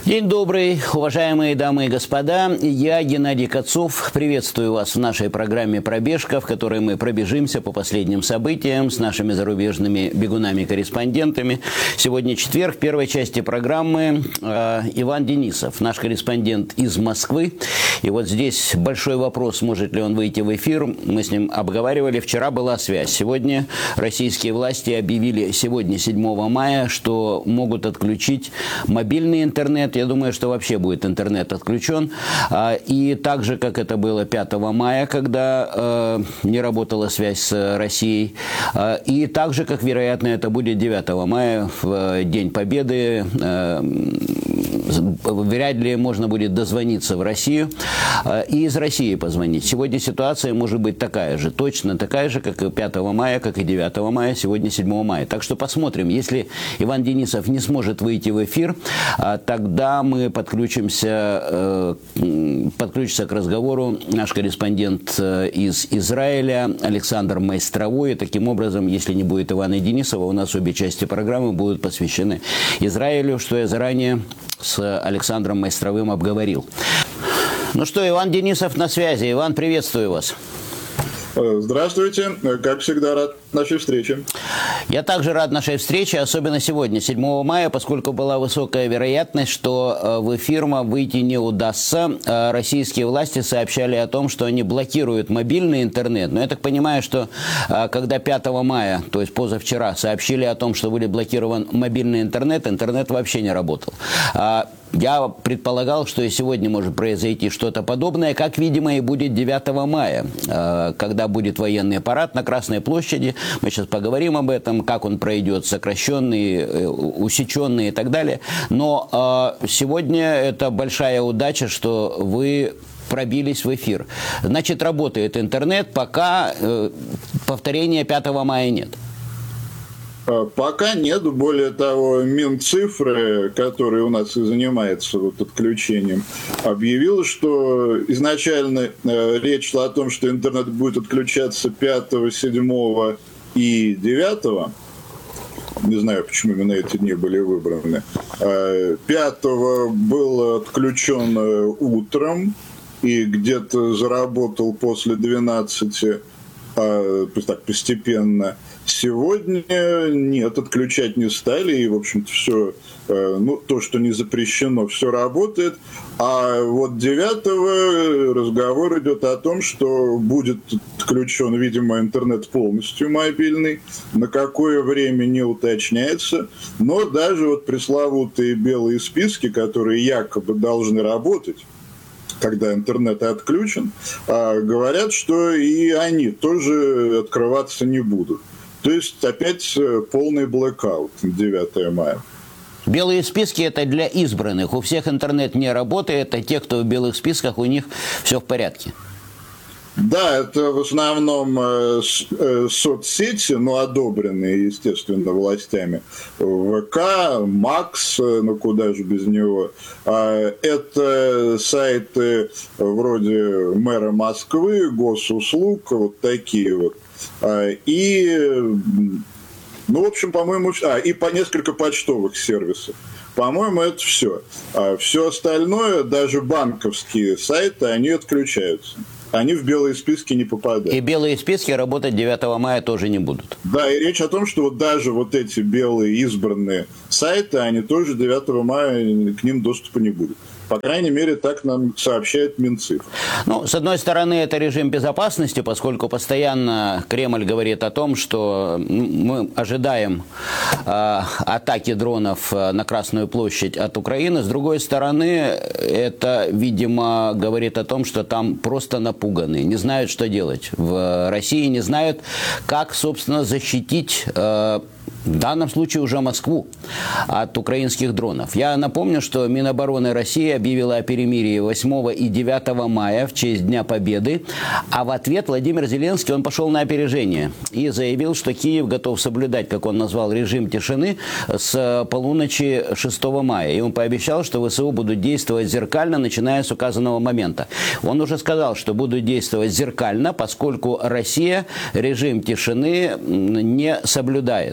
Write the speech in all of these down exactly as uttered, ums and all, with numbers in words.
День добрый, уважаемые дамы и господа. Я, Геннадий Кацов, приветствую вас в нашей программе «Пробежка», в которой мы пробежимся по последним событиям с нашими зарубежными бегунами-корреспондентами. Сегодня четверг, в первой части программы э, Иван Денисов, наш корреспондент из Москвы. И вот здесь большой вопрос, может ли он выйти в эфир. Мы с ним обговаривали. Вчера была связь. Сегодня российские власти объявили, сегодня, седьмого мая, что могут отключить мобильный интернет. Я думаю, что вообще будет интернет отключен. И так же, как это было пятого мая, когда не работала связь с Россией. И так же, как, вероятно, это будет девятого мая, в День Победы. Вряд ли можно будет дозвониться в Россию и из России позвонить. Сегодня ситуация может быть такая же, точно такая же, как и пятого мая, как и девятого мая, сегодня седьмого мая. Так что посмотрим. Если Иван Денисов не сможет выйти в эфир, тогда мы подключимся, подключится к разговору наш корреспондент из Израиля Александр Майстровой. И таким образом, если не будет Ивана Денисова, у нас обе части программы будут посвящены Израилю, что я заранее с Александром Майстровым обговорил. Ну что, Иван Денисов на связи. Иван, приветствую вас. Здравствуйте. Как всегда, рад нашей встрече. Я также рад нашей встрече, особенно сегодня, седьмого мая, поскольку была высокая вероятность, что в эфир выйти не удастся. Российские власти сообщали о том, что они блокируют мобильный интернет. Но я так понимаю, что когда пятого мая, то есть позавчера, сообщили о том, что будет блокирован мобильный интернет, интернет вообще не работал. Я предполагал, что и сегодня может произойти что-то подобное, как, видимо, и будет девятого мая, когда будет военный парад на Красной площади. Мы сейчас поговорим об этом, как он пройдет, сокращенный, усеченный и так далее. Но сегодня это большая удача, что вы пробились в эфир. Значит, работает интернет, пока повторения пятого мая нет. Пока нет. Более того, Минцифры, который у нас и занимается вот отключением, объявил, что изначально речь шла о том, что интернет будет отключаться пятого, седьмого и девятого. Не знаю, почему именно эти дни были выбраны. пятого был отключен утром и где-то заработал после двенадцати, так постепенно. Сегодня нет, отключать не стали, и, в общем-то, все, ну, то, что не запрещено, все работает. А вот девятого разговор идет о том, что будет отключен, видимо, интернет полностью мобильный, на какое время не уточняется, но даже вот пресловутые белые списки, которые якобы должны работать, когда интернет отключен, говорят, что и они тоже открываться не будут. То есть опять полный блэкаут девятого мая. Белые списки – это для избранных. У всех интернет не работает, а те, кто в белых списках, у них все в порядке. Да, это в основном э, э, соцсети, но одобренные, естественно, властями. ВК, Макс, ну куда же без него. А, это сайты вроде мэра Москвы, госуслуг, вот такие вот. А, и, ну, в общем, по-моему, а, и по несколько почтовых сервисов. По-моему, это все. А все остальное, даже банковские сайты, они отключаются. Они в белые списки не попадают. И белые списки работать девятого мая тоже не будут. Да, и речь о том, что вот даже вот эти белые избранные сайты, они тоже девятого мая, к ним доступа не будет. По крайней мере, так нам сообщает Минцифры. Ну, с одной стороны, это режим безопасности, поскольку постоянно Кремль говорит о том, что мы ожидаем э, атаки дронов на Красную площадь от Украины. С другой стороны, это, видимо, говорит о том, что там просто напуганы, не знают, что делать. В России не знают, как, собственно, защитить э, в данном случае уже Москву от украинских дронов. Я напомню, что Минобороны России объявила о перемирии восьмого и девятого мая в честь Дня Победы, а в ответ Владимир Зеленский, он пошел на опережение и заявил, что Киев готов соблюдать, как он назвал, режим тишины с полуночи шестого мая. И он пообещал, что ВСУ будут действовать зеркально, начиная с указанного момента. Он уже сказал, что будут действовать зеркально, поскольку Россия режим тишины не соблюдает.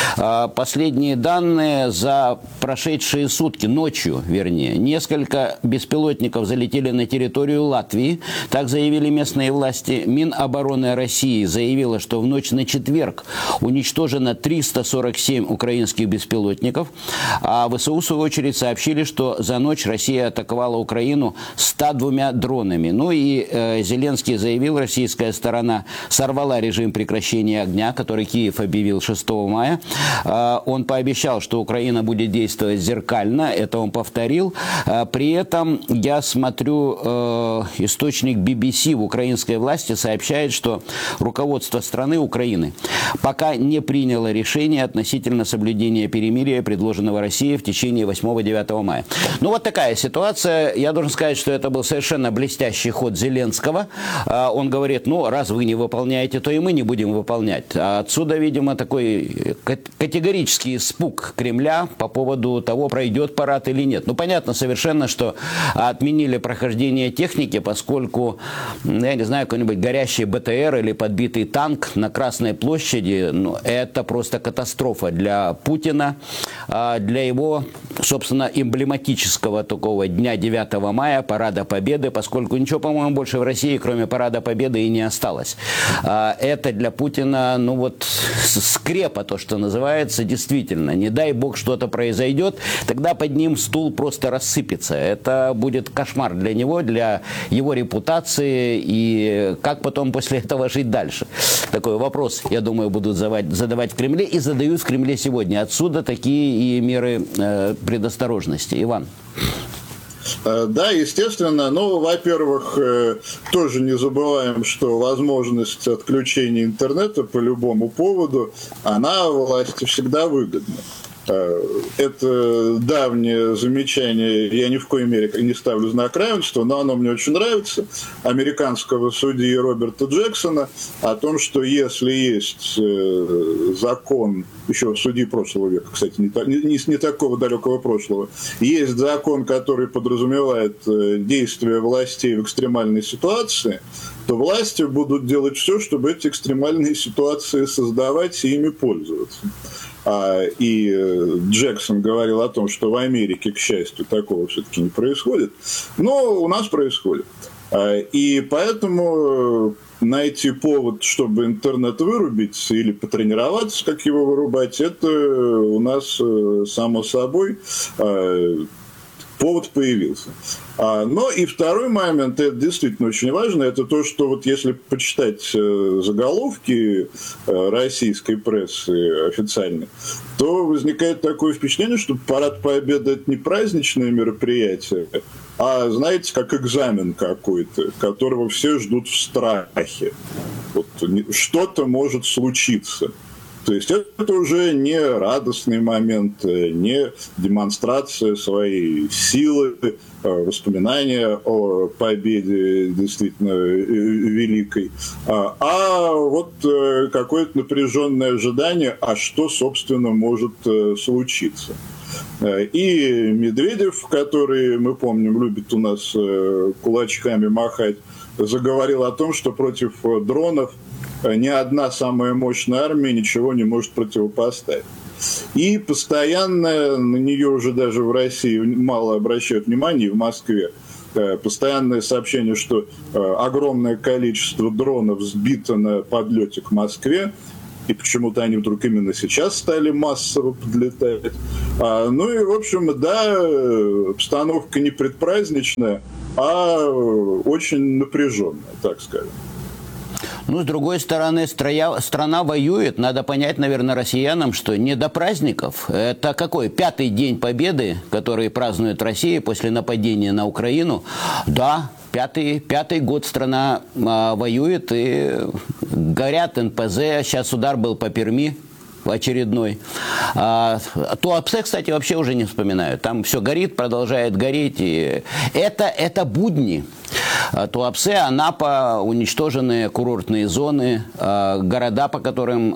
Последние данные за прошедшие сутки, ночью, вернее, несколько беспилотников залетели на территорию Латвии, так заявили местные власти. Минобороны России заявила, что в ночь на четверг уничтожено триста сорок семь украинских беспилотников, а ВСУ, в свою очередь, сообщили, что за ночь Россия атаковала Украину ста двумя дронами. Ну и э, Зеленский заявил, российская сторона сорвала режим прекращения огня, который Киев объявил шестого мая. Э, он пообещал, что Украина будет действовать зеркально, это он повторил. Э, при этом я смотрю, э, источник би би си в украинской власти сообщает, что руководство страны Украины пока не приняло решение относительно соблюдения перемирия, предложенного Россией в течение восьмого-девятого мая. Ну вот такая ситуация. Я должен сказать, что это был совершенно блестящий ход Зеленского. Он говорит, ну раз вы не выполняете, то и мы не будем выполнять. А отсюда, видимо, такой категорический испуг Кремля по поводу того, пройдет парад или нет. Ну понятно совершенно, что отменили прохождение техники, поскольку, я не знаю, какой-нибудь горящий бэ тэ эр или подбитый танк на Красной площади, ну, это просто катастрофа для Путина, для его, собственно, эмблематического такого дня девятого мая, парада Победы, поскольку ничего, по-моему, больше в России, кроме парада Победы, и не осталось. Это для Путина, ну вот, скрепа, то, что называется, действительно. Не дай бог что-то произойдет, тогда под ним стул просто рассыпется. Это будет кошмар для него, для его репутации, и как потом после этого жить дальше. Такой вопрос, я думаю, будут задавать в Кремле, и задают в Кремле сегодня. Отсюда такие и меры э, предосторожности. Иван. Да, естественно. Ну, во-первых, тоже не забываем, что возможность отключения интернета по любому поводу, она власти всегда выгодна. Это давнее замечание, я ни в коей мере не ставлю знак равенства, но оно мне очень нравится, американского судьи Роберта Джексона, о том, что если есть закон, еще судьи прошлого века, кстати, не, не, не такого далекого прошлого, есть закон, который подразумевает действия властей в экстремальной ситуации, то власти будут делать все, чтобы эти экстремальные ситуации создавать и ими пользоваться. И Джексон говорил о том, что в Америке, к счастью, такого все-таки не происходит, но у нас происходит. И поэтому найти повод, чтобы интернет вырубить или потренироваться, как его вырубать, это у нас, само собой, повод появился. Но и второй момент, это действительно очень важно, это то, что вот если почитать заголовки российской прессы официальной, то возникает такое впечатление, что парад Победы – это не праздничное мероприятие, а, знаете, как экзамен какой-то, которого все ждут в страхе. Вот, что-то может случиться. То есть это уже не радостный момент, не демонстрация своей силы, воспоминания о победе действительно великой, а вот какое-то напряженное ожидание, а что, собственно, может случиться. И Медведев, который, мы помним, любит у нас кулачками махать, заговорил о том, что против дронов ни одна самая мощная армия ничего не может противопоставить. И постоянно, на нее уже даже в России мало обращают внимание, и в Москве, постоянное сообщение, что огромное количество дронов сбито на подлете к Москве, и почему-то они вдруг именно сейчас стали массово подлетать. Ну и, в общем, да, обстановка не предпраздничная, а очень напряженная, так скажем. Ну, с другой стороны, строя, страна воюет. Надо понять, наверное, россиянам, что не до праздников. Это какой? Пятый день Победы, который празднует Россия после нападения на Украину. Да, пятый, пятый год страна а, воюет, и горят эн пэ зэ. Сейчас удар был по Перми очередной. А, Туапсе, кстати, вообще уже не вспоминают. Там все горит, продолжает гореть. И это, это будни. Туапсе, Анапа, уничтоженные курортные зоны, города, по которым,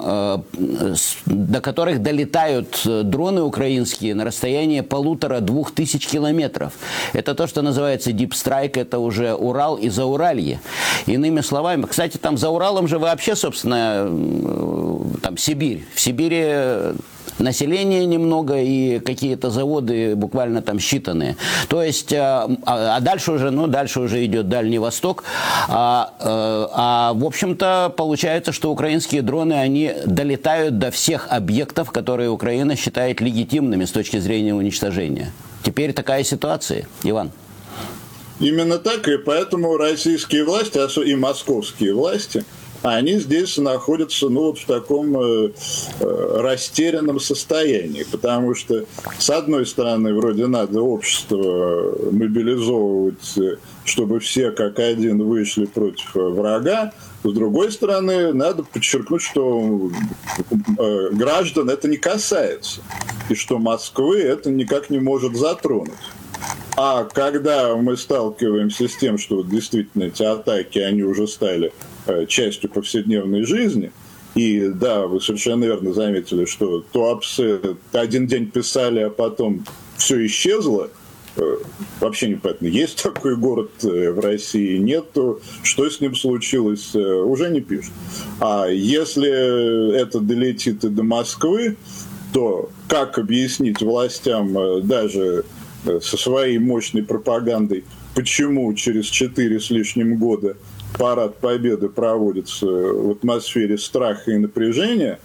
до которых долетают дроны украинские на расстояние полутора-двух тысяч километров. Это то, что называется Deep Strike, это уже Урал и Зауралье. Иными словами, кстати, там за Уралом же вообще, собственно, там Сибирь. В Сибири население немного и какие-то заводы буквально там считанные. То есть, а, а дальше уже, ну, дальше уже идет Дальний Восток. А, а, а в общем-то, получается, что украинские дроны, они долетают до всех объектов, которые Украина считает легитимными с точки зрения уничтожения. Теперь такая ситуация, Иван. Именно так, и поэтому российские власти, и московские власти, они здесь находятся, ну, вот в таком э, э, растерянном состоянии, потому что, с одной стороны, вроде надо общество мобилизовывать, чтобы все как один вышли против врага, с другой стороны, надо подчеркнуть, что э, граждан это не касается, и что Москвы это никак не может затронуть. А когда мы сталкиваемся с тем, что действительно эти атаки, они уже стали э, частью повседневной жизни, и да, вы совершенно верно заметили, что Туапсе один день писали, а потом все исчезло, э, вообще непонятно, есть такой город э, в России, нету, что с ним случилось, э, уже не пишут. А если это долетит и до Москвы, то как объяснить властям э, даже со своей мощной пропагандой, почему через четыре с лишним года парад Победы проводится в атмосфере страха и напряжения,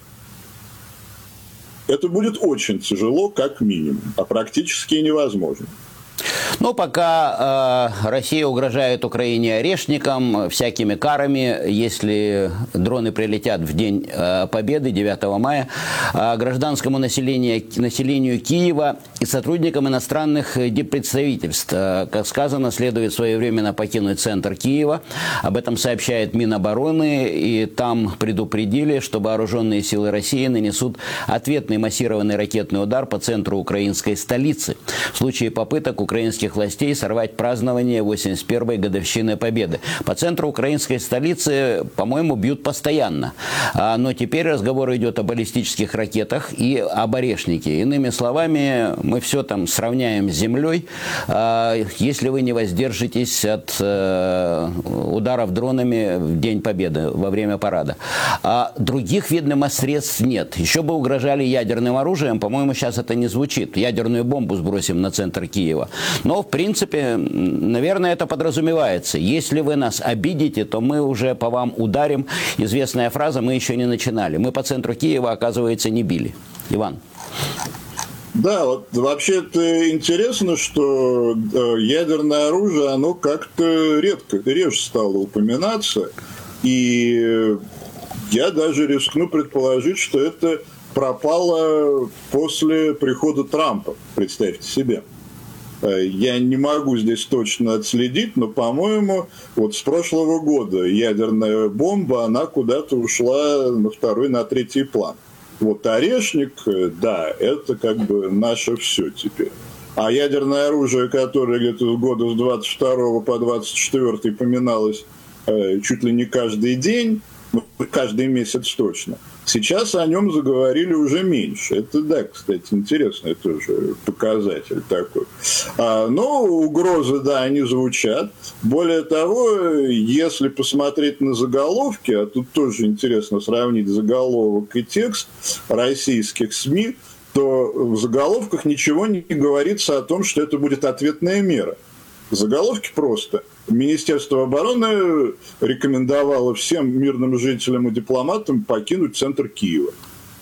это будет очень тяжело, как минимум, а практически невозможно. Но пока э, Россия угрожает Украине орешником, всякими карами, если дроны прилетят в день э, Победы, девятого мая, э, гражданскому населению, населению Киева и сотрудникам иностранных диппредставительств, э, как сказано, следует своевременно покинуть центр Киева. Об этом сообщает Минобороны, и там предупредили, что вооруженные силы России нанесут ответный массированный ракетный удар по центру украинской столицы. В случае попыток украинских властей сорвать празднование восемьдесят первой годовщины Победы. По центру украинской столицы, по-моему, бьют постоянно. Но теперь разговор идет о баллистических ракетах и об орешнике. Иными словами, мы все там сравняем с землей, если вы не воздержитесь от ударов дронами в День Победы, во время парада. А других, видимо, средств нет. Еще бы угрожали ядерным оружием, по-моему, сейчас это не звучит. Ядерную бомбу сбросим на центр Киева. Но, в принципе, наверное, это подразумевается. Если вы нас обидите, то мы уже по вам ударим. Известная фраза «мы еще не начинали». Мы по центру Киева, оказывается, не били. Иван. Да, вот вообще это интересно, что ядерное оружие, оно как-то редко, реже стало упоминаться. И я даже рискну предположить, что это пропало после прихода Трампа, представьте себе. Я не могу здесь точно отследить, но, по-моему, вот с прошлого года ядерная бомба, она куда-то ушла на второй, на третий план. Вот орешник, да, это как бы наше все теперь. А ядерное оружие, которое где-то года с двадцать второго по двадцать четвёртый поминалось э, чуть ли не каждый день, ну, каждый месяц точно, сейчас о нем заговорили уже меньше. Это, да, кстати, интересный тоже показатель такой. А, но угрозы, да, они звучат. Более того, если посмотреть на заголовки, а тут тоже интересно сравнить заголовок и текст российских СМИ, то в заголовках ничего не говорится о том, что это будет ответная мера. Заголовки просто. Министерство обороны рекомендовало всем мирным жителям и дипломатам покинуть центр Киева.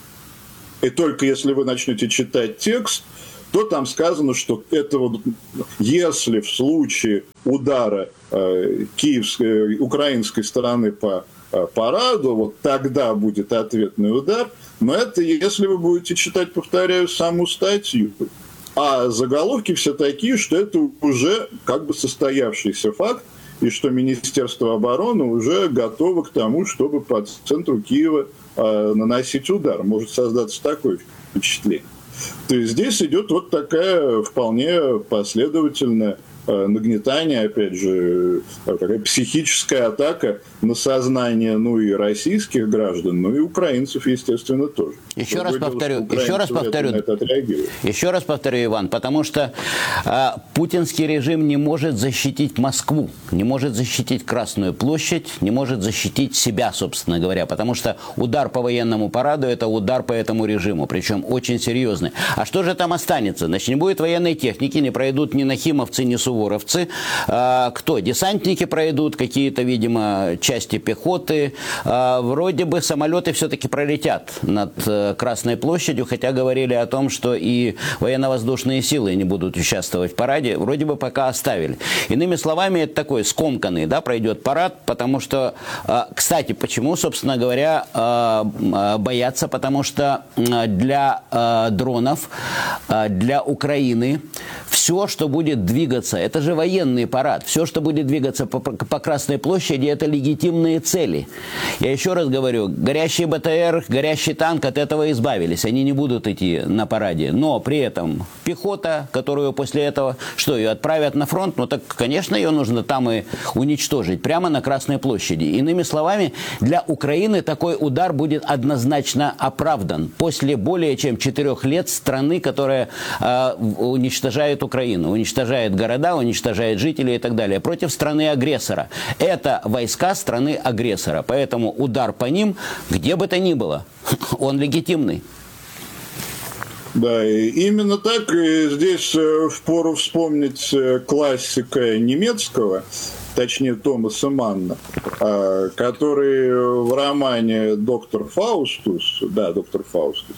И только если вы начнете читать текст, то там сказано, что это вот, если в случае удара э, киевской, украинской стороны по э, параду, вот тогда будет ответный удар. Но это если вы будете читать, повторяю, саму статью. А заголовки все такие, что это уже как бы состоявшийся факт, и что Министерство обороны уже готово к тому, чтобы по центру Киева э, наносить удар. Может создаться такое впечатление. То есть здесь идет вот такая вполне последовательная нагнетание, опять же, такая психическая атака на сознание, ну, и российских граждан, ну, и украинцев, естественно, тоже. Еще раз повторю, еще раз повторю, еще раз повторю, Иван, потому что э, путинский режим не может защитить Москву, не может защитить Красную площадь, не может защитить себя, собственно говоря, потому что удар по военному параду – это удар по этому режиму, причем очень серьезный. А что же там останется? Значит, не будет военной техники, не пройдут ни нахимовцы, ни суворовцы. А, кто? Десантники пройдут, какие-то, видимо, части пехоты. А, вроде бы самолеты все-таки пролетят над а, Красной площадью, хотя говорили о том, что и военно-воздушные силы не будут участвовать в параде. Вроде бы пока оставили. Иными словами, это такой скомканный, да, пройдет парад, потому что, а, кстати, почему, собственно говоря, а, а, боятся? Потому что для а, дронов, а, для Украины все, что будет двигаться, это же военный парад, все, что будет двигаться по, по Красной площади, это легитимные цели. Я еще раз говорю, горящий БТР, горящий танк, от этого избавились, они не будут идти на параде. Но при этом пехота, которую после этого, что, ее отправят на фронт, ну так, конечно, ее нужно там и уничтожить, прямо на Красной площади. Иными словами, для Украины такой удар будет однозначно оправдан после более чем четырех лет страны, которая э, уничтожает Украину, уничтожает города, уничтожает жителей и так далее, против страны-агрессора. Это войска страны-агрессора, поэтому удар по ним, где бы то ни было, он легитимный. Да, и именно так. И здесь впору вспомнить классика немецкого, точнее Томаса Манна, который в романе «Доктор Фаустус», да, «Доктор Фаустус»,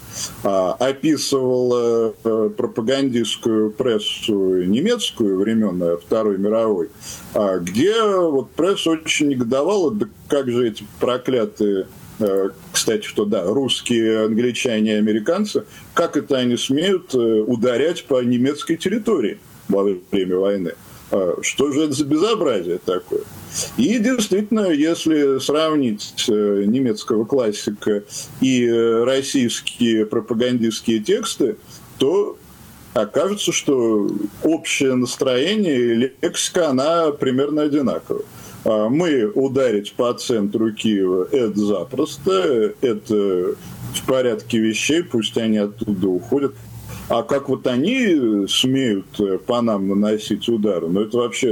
описывал пропагандистскую прессу немецкую времен Второй мировой, где вот пресса очень негодовала, да как же эти проклятые, кстати, что да, русские, англичане и американцы, как это они смеют ударять по немецкой территории во время войны? Что же это за безобразие такое? И действительно, если сравнить немецкого классика и российские пропагандистские тексты, то окажется, что общее настроение и лексика, она примерно одинакова. Мы ударить по центру Киева – это запросто, это в порядке вещей, пусть они оттуда уходят. А как вот они смеют по нам наносить удары, ну это вообще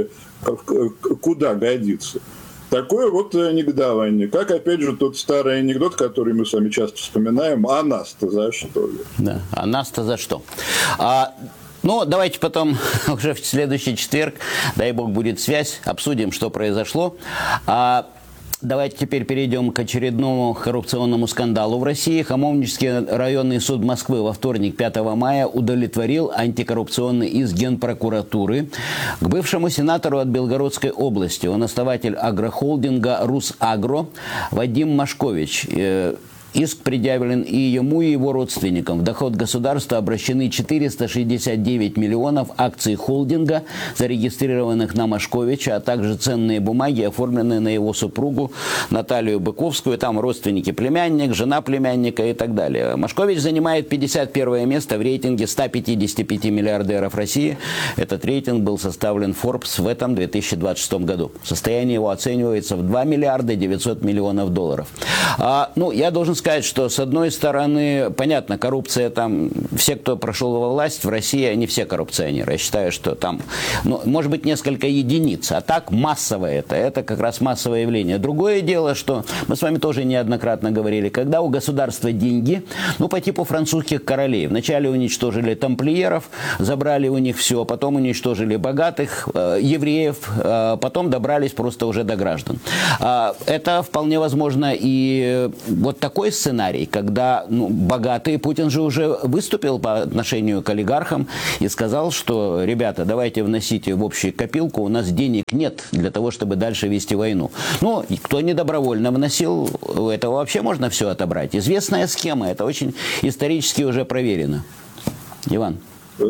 куда годится? Такое вот негодование. Как, опять же, тот старый анекдот, который мы с вами часто вспоминаем, а нас-то за что? Да, а нас-то за что? А... Ну, давайте потом уже в следующий четверг, дай бог будет связь, обсудим, что произошло. А давайте теперь перейдем к очередному коррупционному скандалу в России. Хамовнический районный суд Москвы во вторник, пятого мая, удовлетворил антикоррупционный иск Генпрокуратуры к бывшему сенатору от Белгородской области. Он основатель агрохолдинга «Русагро» Вадим Машкович. Иск предъявлен и ему, и его родственникам. В доход государства обращены четыреста шестьдесят девять миллионов акций холдинга, зарегистрированных на Машковича, а также ценные бумаги, оформленные на его супругу Наталью Быковскую. Там родственники, племянник, жена племянника и так далее. Машкович занимает пятьдесят первое место в рейтинге ста пятидесяти пяти миллиардеров России. Этот рейтинг был составлен Forbes в этом две тысячи двадцать шестом году. Состояние его оценивается в два миллиарда девятьсот миллионов долларов. А, ну, я должен сказать, что с одной стороны, понятно, коррупция там, все, кто прошел во власть в России, они все коррупционеры. Я считаю, что там, ну, может быть, несколько единиц, а так массовое это, это как раз массовое явление. Другое дело, что мы с вами тоже неоднократно говорили, когда у государства деньги, ну, по типу французских королей. Вначале уничтожили тамплиеров, забрали у них все, потом уничтожили богатых, э, евреев, э, потом добрались просто уже до граждан. Э, это вполне возможно и вот такой сценарий, когда ну, богатые, Путин же уже выступил по отношению к олигархам и сказал, что, ребята, давайте вносите в общую копилку, у нас денег нет для того, чтобы дальше вести войну. Ну, кто не добровольно вносил, у этого вообще можно все отобрать. Известная схема, это очень исторически уже проверено. Иван.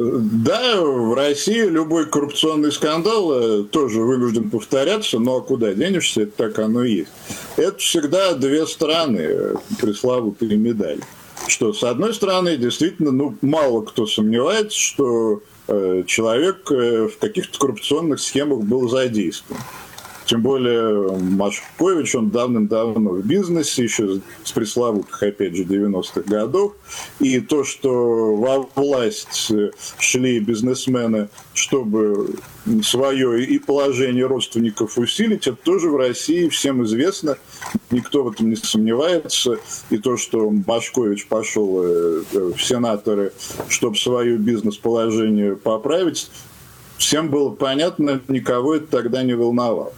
Да, в России любой коррупционный скандал тоже вынужден повторяться, но куда денешься, это так оно и есть. Это всегда две стороны пресловутой медали. Что, с одной стороны, действительно, ну, мало кто сомневается, что человек в каких-то коррупционных схемах был задействован. Тем более Машкович, он давным-давно в бизнесе, еще с пресловутых, опять же, девяностых годов. И то, что во власть шли бизнесмены, чтобы свое и положение родственников усилить, это тоже в России всем известно. Никто в этом не сомневается. И то, что Машкович пошел в сенаторы, чтобы свое бизнес-положение поправить, всем было понятно, никого это тогда не волновало.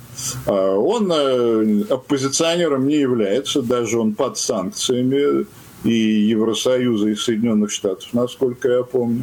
Он оппозиционером не является, даже он под санкциями и Евросоюза, и Соединенных Штатов, насколько я помню.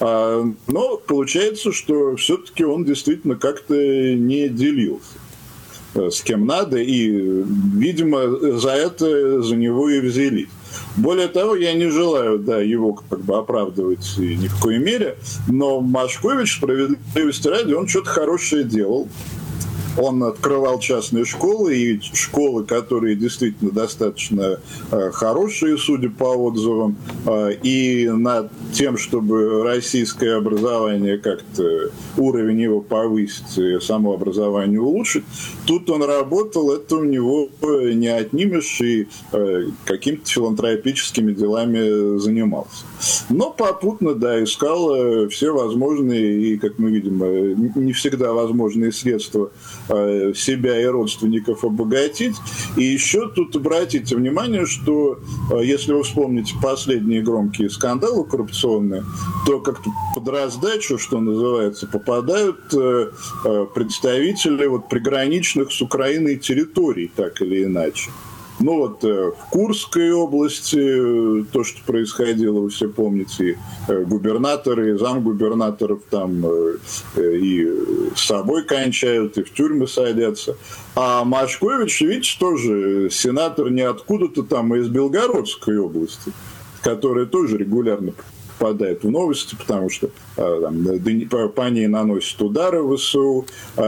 Но получается, что все-таки он действительно как-то не делился с кем надо, и, видимо, за это за него и взялись. Более того, я не желаю, да, его как бы оправдывать ни в коей мере, но Машкович, справедливости ради, он что-то хорошее делал. Он открывал частные школы, и школы, которые действительно достаточно э, хорошие, судя по отзывам, э, и над тем, чтобы российское образование как-то, уровень его повысить, и само образование улучшить, тут он работал, это у него не отнимешь, и э, какими-то филантропическими делами занимался. Но попутно, да, искал э, все возможные и, как мы видим, э, не всегда возможные средства себя и родственников обогатить. И еще тут обратите внимание, что если вы вспомните последние громкие скандалы коррупционные, то как-то под раздачу, что называется, попадают представители вот приграничных с Украиной территорий, так или иначе. Ну вот в Курской области то, что происходило, вы все помните, и губернаторы, и замгубернаторов там и с собой кончают, и в тюрьмы садятся. А Машкович, видите, тоже сенатор не откуда-то там, а из Белгородской области, которая тоже регулярно попадает в новости, потому что там, по ней наносят удары в ВСУ.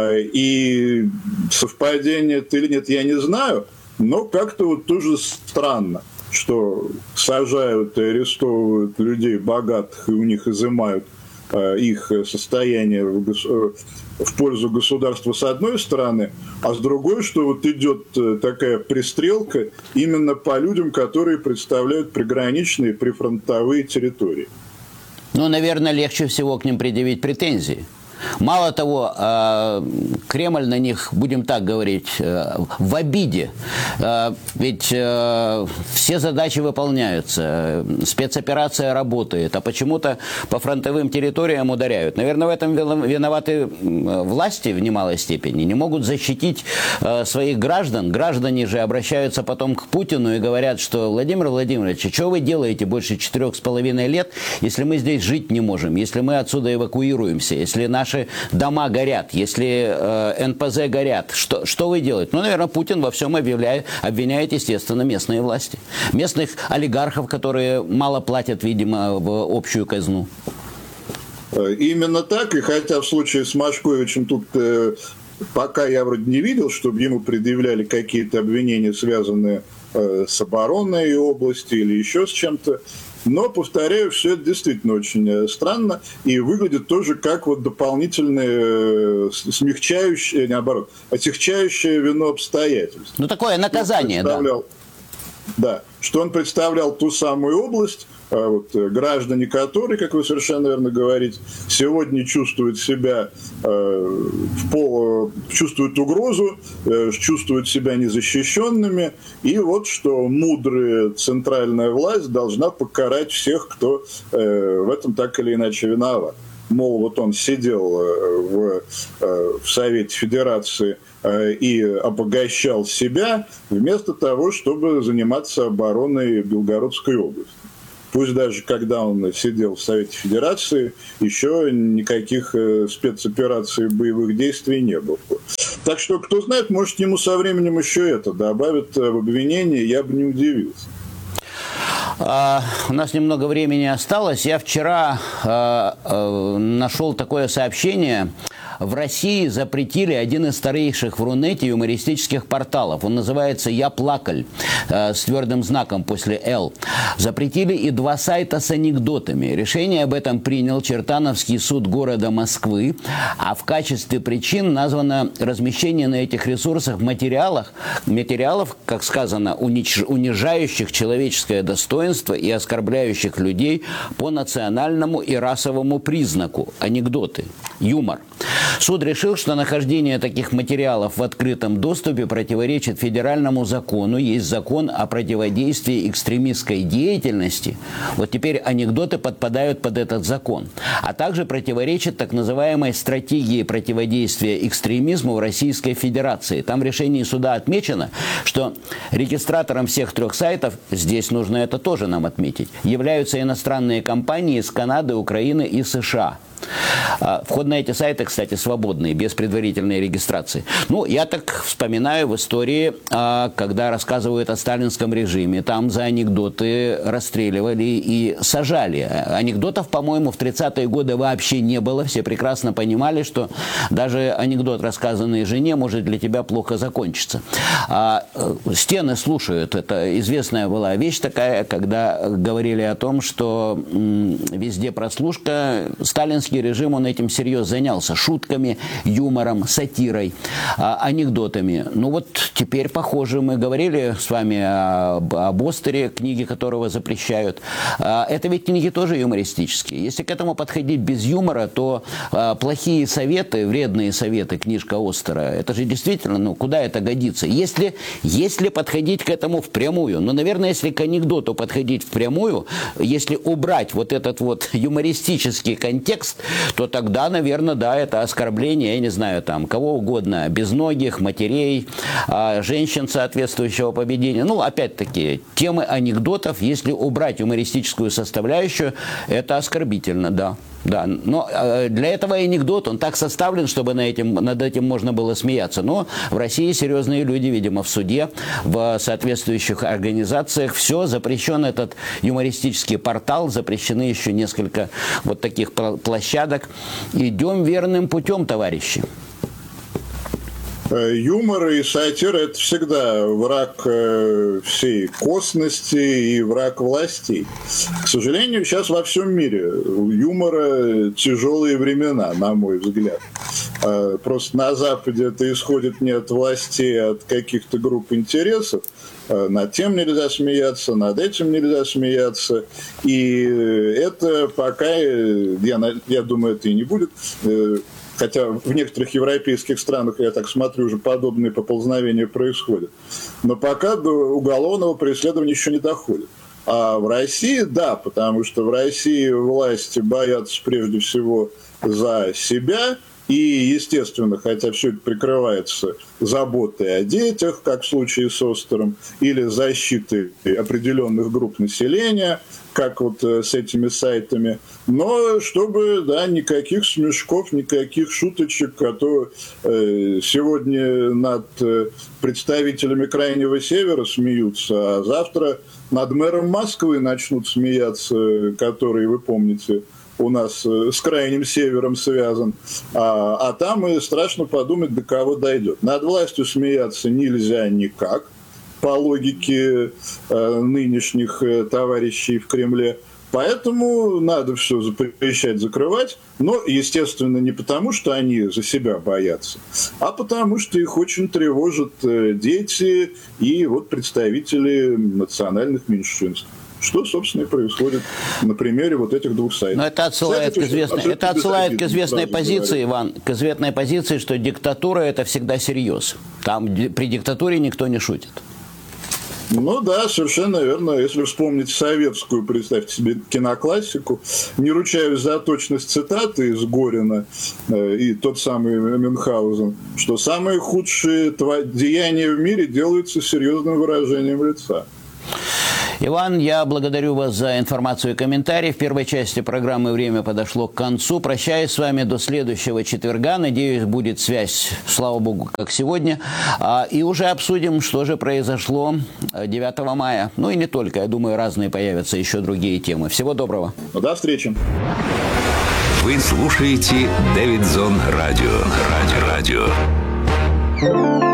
И совпадение это или нет, я не знаю. Но как-то вот тоже странно, что сажают и арестовывают людей богатых, и у них изымают э, их состояние в, гос- в пользу государства с одной стороны, а с другой, что вот идет такая пристрелка именно по людям, которые представляют приграничные прифронтовые территории. Ну, наверное, легче всего к ним предъявить претензии. Мало того, Кремль на них, будем так говорить, в обиде. Ведь все задачи выполняются, спецоперация работает, а почему-то по фронтовым территориям ударяют. Наверное, в этом виноваты власти в немалой степени. Не могут защитить своих граждан. Граждане же обращаются потом к Путину и говорят, что Владимир Владимирович, что вы делаете больше четырех с половиной лет, если мы здесь жить не можем, если мы отсюда эвакуируемся, если наши Наши дома горят, если э, эн пэ зэ горят, что, что вы делаете? Ну, наверное, Путин во всем объявляет, обвиняет, естественно, местные власти. Местных олигархов, которые мало платят, видимо, в общую казну. Именно так, и хотя в случае с Машковичем тут э, пока я вроде не видел, чтобы ему предъявляли какие-то обвинения, связанные э, с оборонной областью или еще с чем-то. Но, повторяю, все это действительно очень странно и выглядит тоже как вот дополнительное смягчающее, наоборот, отягчающее вину обстоятельств. Ну, такое наказание, да. Да, что он представлял ту самую область, вот, граждане которой, как вы совершенно верно говорите, сегодня чувствуют себя, э, в пол, чувствуют угрозу, э, чувствуют себя незащищенными, и вот что мудрая центральная власть должна покарать всех, кто э, в этом так или иначе виноват. Мол, вот он сидел в, в Совете Федерации и обогащал себя вместо того, чтобы заниматься обороной Белгородской области. Пусть даже когда он сидел в Совете Федерации, еще никаких спецопераций, боевых действий не было. Так что, кто знает, может, ему со временем еще это добавят в обвинение, я бы не удивился. Uh, у нас немного времени осталось. Я вчера uh, uh, нашел такое сообщение В России запретили один из старейших в Рунете юмористических порталов. Он называется «Я плакаль» э, с твердым знаком после «Л». Запретили и два сайта с анекдотами. Решение об этом принял Чертановский суд города Москвы, а в качестве причин названо размещение на этих ресурсах материалов, материалов, как сказано, унич, унижающих человеческое достоинство и оскорбляющих людей по национальному и расовому признаку. Анекдоты. Юмор. Суд решил, что нахождение таких материалов в открытом доступе противоречит федеральному закону. Есть закон о противодействии экстремистской деятельности. Вот теперь анекдоты подпадают под этот закон. А также противоречит так называемой стратегии противодействия экстремизму в Российской Федерации. Там в решении суда отмечено, что регистратором всех трех сайтов, здесь нужно это тоже нам отметить, являются иностранные компании из Канады, Украины и США. Вход на эти сайты, кстати, свободный, без предварительной регистрации. Ну, я так вспоминаю в истории, когда рассказывают о сталинском режиме, там за анекдоты расстреливали и сажали. Анекдотов, по-моему, в тридцатые годы вообще не было. Все прекрасно понимали, что даже анекдот, рассказанный жене, может для тебя плохо закончиться. А стены слушают. Это известная была вещь такая, когда говорили о том, что везде прослушка. Сталинский режим, он этим серьезно занялся. Шутками, юмором, сатирой, анекдотами. Ну вот теперь, похоже, мы говорили с вами об, об Остере, книги которого запрещают. Это ведь книги тоже юмористические. Если к этому подходить без юмора, то плохие советы, вредные советы, книжка Остера, это же действительно, ну, куда это годится? Если, если подходить к этому впрямую, ну, наверное, если к анекдоту подходить впрямую, если убрать вот этот вот юмористический контекст, то тогда, наверное, да, это оскорбление, я не знаю, там, кого угодно, безногих, матерей, женщин соответствующего поведения. Ну, опять-таки, темы анекдотов, если убрать юмористическую составляющую, это оскорбительно, да. Да, но для этого анекдот, он так составлен, чтобы на этим, над этим можно было смеяться. Но в России серьезные люди, видимо, в суде, в соответствующих организациях. Все, запрещен этот юмористический портал, запрещены еще несколько вот таких площадок. Идем верным путем, товарищи. Юмор и сатира – это всегда враг всей косности и враг властей. К сожалению, сейчас во всем мире у юмора тяжелые времена, на мой взгляд. Просто на Западе это исходит не от властей, а от каких-то групп интересов. Над тем нельзя смеяться, над этим нельзя смеяться. И это пока, я, я думаю, это и не будет. Хотя в некоторых европейских странах, я так смотрю, уже подобные поползновения происходят. Но пока до уголовного преследования еще не доходит. А в России, да, потому что в России власти боятся прежде всего за себя. И, естественно, хотя все это прикрывается заботой о детях, как в случае с Остером, или защитой определенных групп населения, как вот с этими сайтами, но чтобы, да, никаких смешков, никаких шуточек, а то э, сегодня над представителями Крайнего Севера смеются, а завтра над мэром Москвы начнут смеяться, который, вы помните, у нас с Крайним Севером связан, а, а там и страшно подумать, до кого дойдет. Над властью смеяться нельзя никак, по логике э, нынешних э, товарищей в Кремле. Поэтому надо все запрещать, закрывать, но, естественно, не потому, что они за себя боятся, а потому, что их очень тревожат э, дети и вот представители национальных меньшинств. Что, собственно, и происходит на примере вот этих двух сайтов. Но это отсылает, к известной, это отсылает к известной позиции, Иван, к известной позиции, что диктатура – это всегда всерьез. Там при диктатуре никто не шутит. Ну да, совершенно верно. Если вспомнить советскую, представьте себе, киноклассику, не ручаюсь за точность цитаты из Горина э, и тот самый Мюнхгаузен, что самые худшие деяния в мире делаются серьезным выражением лица. Иван, я благодарю вас за информацию и комментарии. В первой части программы время подошло к концу. Прощаюсь с вами до следующего четверга. Надеюсь, будет связь, слава богу, как сегодня. И уже обсудим, что же произошло девятого мая. Ну и не только. Я думаю, разные появятся еще другие темы. Всего доброго. До встречи. В Вы слушаете Дэвидсон Радио. Радио. Радио.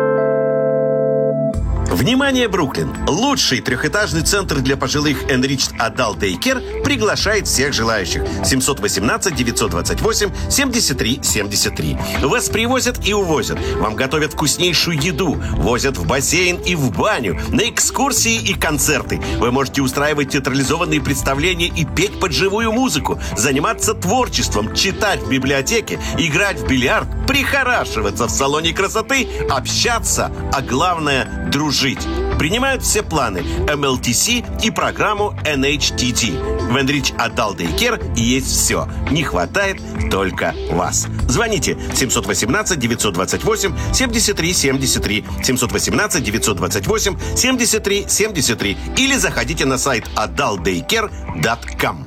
Внимание, Бруклин! Лучший трехэтажный центр для пожилых Enriched Adult Daycare приглашает всех желающих. семьсот восемнадцать девятьсот двадцать восемь семьдесят три семьдесят три. Вас привозят и увозят. Вам готовят вкуснейшую еду. Возят в бассейн и в баню. На экскурсии и концерты. Вы можете устраивать театрализованные представления и петь под живую музыку. Заниматься творчеством, читать в библиотеке, играть в бильярд, прихорашиваться в салоне красоты, общаться, а главное – дружить. Принимают все планы эм эл ти си и программу эн эйч ти ти. В Enriched Adult Daycare есть все. Не хватает только вас. Звоните семьсот восемнадцать девятьсот двадцать восемь семьдесят три семьдесят три, семьсот восемнадцать девятьсот двадцать восемь семьдесят три семьдесят три или заходите на сайт adult daycare точка ком.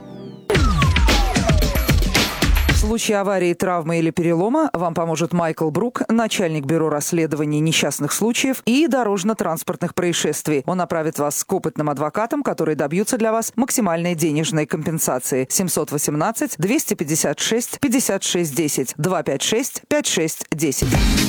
В случае аварии, травмы или перелома вам поможет Майкл Брук, начальник бюро расследований несчастных случаев и дорожно-транспортных происшествий. Он направит вас к опытным адвокатам, которые добьются для вас максимальной денежной компенсации. семьсот восемнадцать двести пятьдесят шесть пятьдесят шесть десять, двести пятьдесят шесть пятьдесят шесть десять.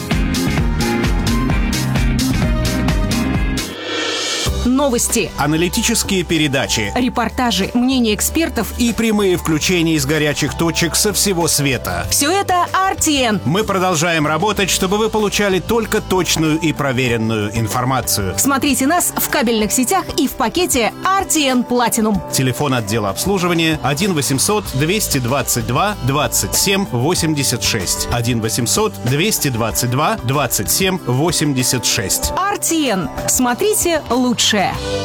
Новости, аналитические передачи, репортажи, мнения экспертов и прямые включения из горячих точек со всего света. Все это ар ти эн. Мы продолжаем работать, чтобы вы получали только точную и проверенную информацию. Смотрите нас в кабельных сетях и в пакете ар ти эн Platinum. Телефон отдела обслуживания один восемьсот двести двадцать два двадцать семь восемьдесят шесть. один восемьсот двести двадцать два двадцать семь восемьдесят шесть. ар ти эн. Смотрите лучше.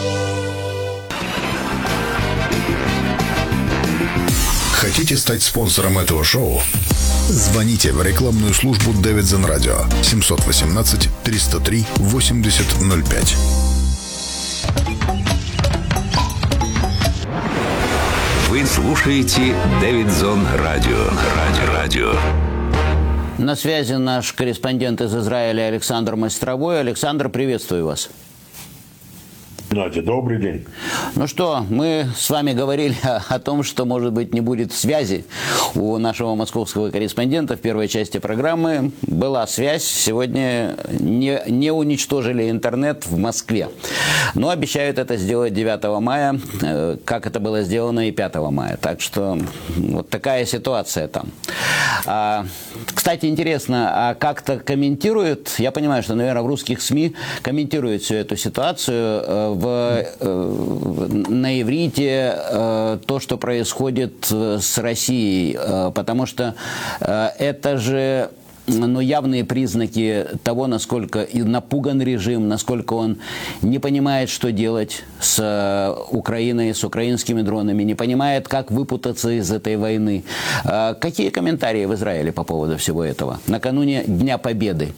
Хотите стать спонсором этого шоу? Звоните в рекламную службу Дэвидсон Радио семьсот восемнадцать триста три восемьдесят ноль пять. Вы слушаете Дэвидсон Радио. Радио. Радио. На связи наш корреспондент из Израиля Александр Мастеровой. Александр, приветствую вас. Надя, добрый день. Ну что, мы с вами говорили о, о том, что, может быть, не будет связи у нашего московского корреспондента в первой части программы. Была связь, сегодня не, не уничтожили интернет в Москве. Но обещают это сделать девятого мая, как это было сделано и пятого мая. Так что вот такая ситуация там. А, кстати, интересно, а как-то комментируют, я понимаю, что, наверное, в русских СМИ комментируют всю эту ситуацию, В, на иврите э, то, что происходит с Россией, э, потому что э, это же ну, явные признаки того, насколько и напуган режим, насколько он не понимает, что делать с Украиной, с украинскими дронами, не понимает, как выпутаться из этой войны. Э, какие комментарии в Израиле по поводу всего этого накануне Дня Победы?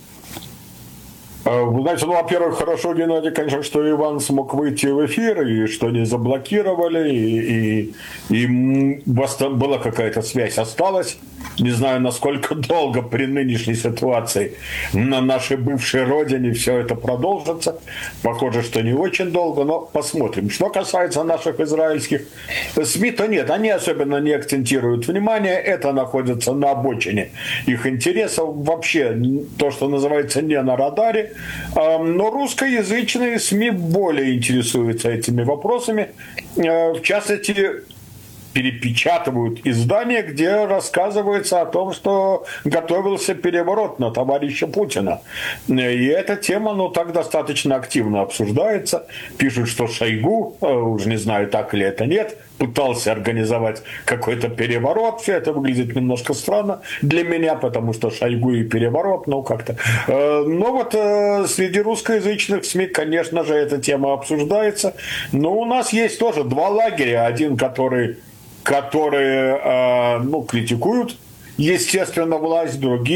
Вы знаете, ну, во-первых, хорошо, Геннадий, конечно, что Иван смог выйти в эфир, и что не заблокировали, и, и, и была какая-то связь, осталась. Не знаю, насколько долго при нынешней ситуации на нашей бывшей родине все это продолжится. Похоже, что не очень долго, но посмотрим. Что касается наших израильских СМИ, то нет, они особенно не акцентируют внимание. Это находится на обочине их интересов. Вообще, то, что называется, не на радаре. Но русскоязычные СМИ более интересуются этими вопросами. В частности, перепечатывают издания, где рассказывается о том, что готовился переворот на товарища Путина. И эта тема, ну, так достаточно активно обсуждается. Пишут, что Шойгу, уж не знаю, так ли это нет, пытался организовать какой-то переворот. Все это выглядит немножко странно для меня, потому что Шойгу и переворот, ну, как-то. Но вот среди русскоязычных СМИ, конечно же, эта тема обсуждается. Но у нас есть тоже два лагеря. Один, который которые, ну, критикуют, естественно, власть, другие,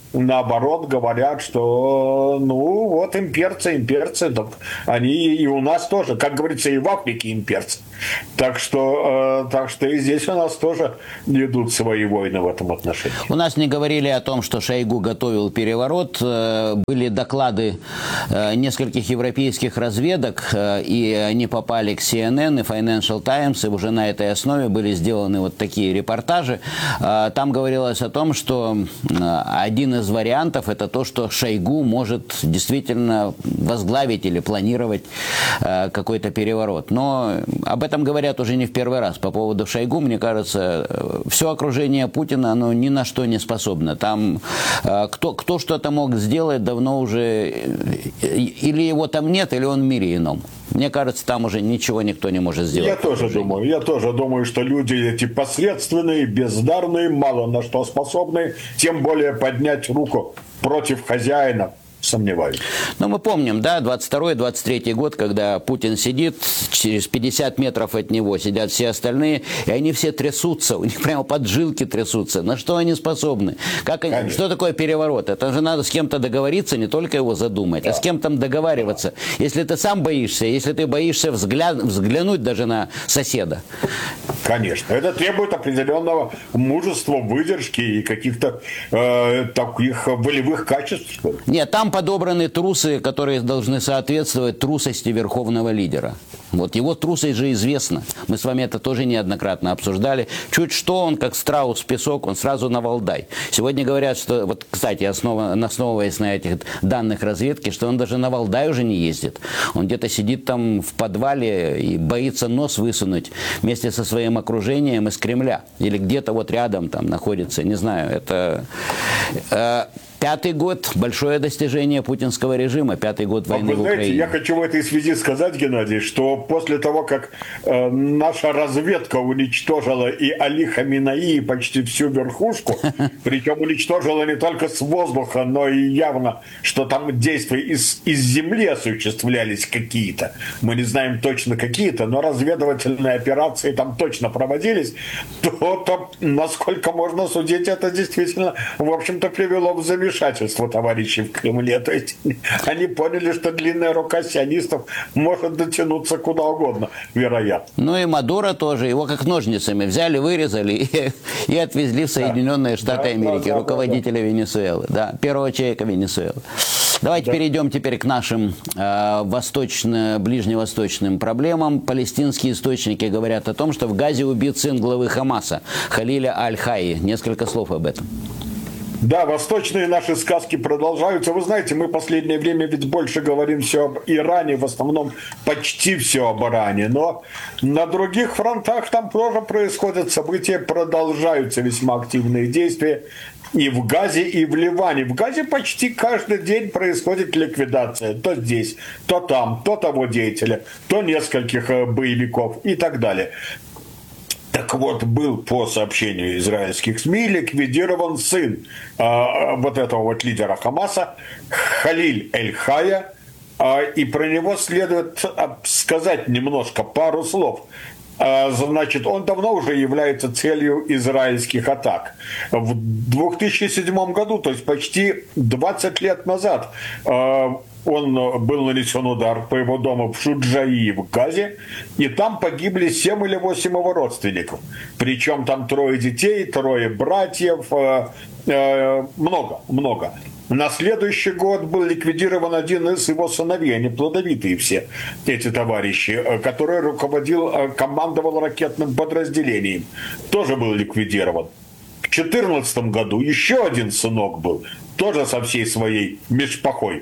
наоборот, говорят, что, ну, вот имперцы, имперцы, так они и у нас тоже, как говорится, и в Африке имперцы. Так что, э, так что и здесь у нас тоже идут свои войны в этом отношении. У нас не говорили о том, что Шойгу готовил переворот. Были доклады нескольких европейских разведок, и они попали к си эн эн и Financial Times, и уже на этой основе были сделаны вот такие репортажи. Там говорилось о том, что один из вариантов – это то, что Шойгу может действительно возглавить или планировать какой-то переворот. Но об этом говорят уже не в первый раз. По поводу Шойгу, мне кажется, все окружение Путина, оно ни на что не способно. Там кто, кто что-то мог сделать, давно уже или его там нет, или он в мире ином. Мне кажется, там уже ничего никто не может сделать. Я тоже думаю, я тоже думаю, что люди эти посредственные, бездарные, мало на что способны, тем более поднять руку против хозяина. Сомневаюсь. Но мы помним, да, двадцать второй — двадцать третий год, когда Путин сидит, через пятьдесят метров от него сидят все остальные, и они все трясутся, у них прямо поджилки трясутся. На что они способны? Как они, что такое переворот? Это же надо с кем-то договориться, не только его задумать, да. а с кем-то договариваться. Да. Если ты сам боишься, если ты боишься взгля... взглянуть даже на соседа. Конечно. Это требует определенного мужества, выдержки и каких-то э, таких волевых качеств. Нет, там подобраны трусы, которые должны соответствовать трусости верховного лидера. Вот его трусость же известна. Мы с вами это тоже неоднократно обсуждали. Чуть что, он как страус в песок, он сразу на Валдай. Сегодня говорят, что, вот, кстати, основа, основываясь на этих данных разведки, что он даже на Валдай уже не ездит. Он где-то сидит там в подвале и боится нос высунуть вместе со своим окружением из Кремля. Или где-то вот рядом там находится, не знаю, это... Э, Пятый год – большое достижение путинского режима, пятый год войны Вы знаете, в Украине. Я хочу в этой связи сказать, Геннадий, что после того, как э, наша разведка уничтожила и Али Хаминаи, и почти всю верхушку, причем уничтожила не только с воздуха, но и явно, что там действия из, из земли осуществлялись какие-то. Мы не знаем точно какие-то, но разведывательные операции там точно проводились, то, то насколько можно судить, это действительно, в общем-то, привело в замешательство вмешательство товарищей в Кремле. То есть они поняли, что длинная рука сионистов может дотянуться куда угодно, вероятно. Ну и Мадуро тоже. Его как ножницами взяли, вырезали и, и отвезли в Соединенные да. Штаты да, Америки, да, да, руководителя да, да. Венесуэлы. Да, первого человека Венесуэлы. Давайте да. перейдем теперь к нашим э, восточно, ближневосточным проблемам. Палестинские источники говорят о том, что в Газе убит сын главы Хамаса Халиля Аль-Хайи. Несколько слов об этом. Да, восточные наши сказки продолжаются. Вы знаете, мы в последнее время ведь больше говорим все об Иране, в основном почти все об Иране. Но на других фронтах там тоже происходят события, продолжаются весьма активные действия. И в Газе, и в Ливане. В Газе почти каждый день происходит ликвидация. То здесь, то там, то того деятеля, то нескольких боевиков и так далее. Так вот, был по сообщению израильских СМИ ликвидирован сын э, вот этого вот лидера Хамаса, Халиль Эль-Хая, э, и про него следует сказать немножко, пару слов. Э, значит, он давно уже является целью израильских атак. В две тысячи седьмом году, то есть почти двадцать лет назад, э, он был нанесен удар по его дому в Шуджаи в Газе, и там погибли семь или восемь его родственников. Причем там трое детей, трое братьев, э, э, много, много. На следующий год был ликвидирован один из его сыновей, они плодовитые все, эти товарищи, который руководил, командовал ракетным подразделением, тоже был ликвидирован. В две тысячи четырнадцатом году еще один сынок был, тоже со всей своей мишпахой.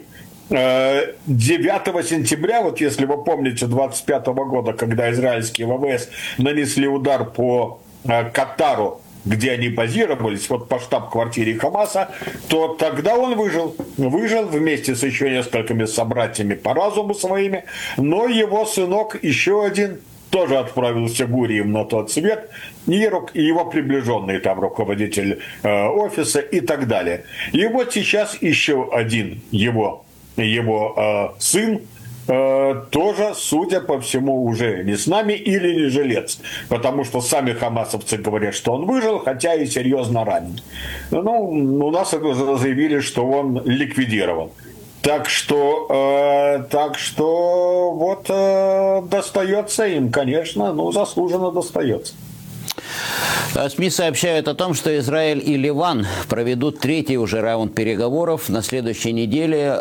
девятого сентября, вот если вы помните, двадцать пятого года, когда израильские ВВС нанесли удар по Катару, где они базировались, вот по штаб-квартире Хамаса, то тогда он выжил. Выжил вместе с еще несколькими собратьями по разуму своими, но его сынок еще один тоже отправился гурием на тот свет, и его приближенный там руководитель э, офиса и так далее. И вот сейчас еще один его его э, сын э, тоже, судя по всему, уже не с нами или не жилец. Потому что сами хамасовцы говорят, что он выжил, хотя и серьезно ранен. Ну, у нас заявили, что он ликвидирован. Так что, э, так что вот э, достается им, конечно, ну, заслуженно достается. СМИ сообщают о том, что Израиль и Ливан проведут третий уже раунд переговоров на следующей неделе